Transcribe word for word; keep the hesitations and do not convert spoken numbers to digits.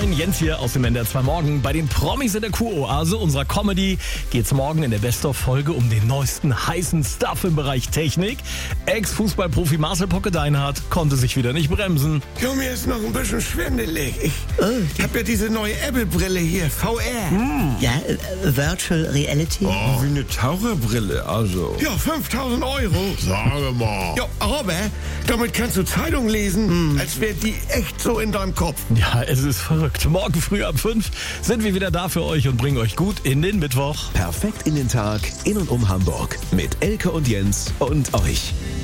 Moin, Jens hier aus dem N D R zwei Morgen. Bei den Promis in der Kuroase unserer Comedy geht's morgen in der Best-of-Folge um den neuesten heißen Stuff im Bereich Technik. Ex-Fußballprofi Marcel Pocke-Deinhardt konnte sich wieder nicht bremsen. Jo, mir ist noch ein bisschen schwindelig. Ich oh. hab ja diese neue Apple-Brille hier, V R. Hm. Ja, äh, Virtual Reality. Oh, wie eine Taucherbrille, also. Ja, fünftausend Euro. Sage mal. Ja, aber damit kannst du Zeitung lesen, hm. als wäre die echt so in deinem Kopf. Ja, es ist verrückt. Morgen früh ab fünf sind wir wieder da für euch und bringen euch gut in den Mittwoch. Perfekt in den Tag, in und um Hamburg. Mit Elke und Jens und euch.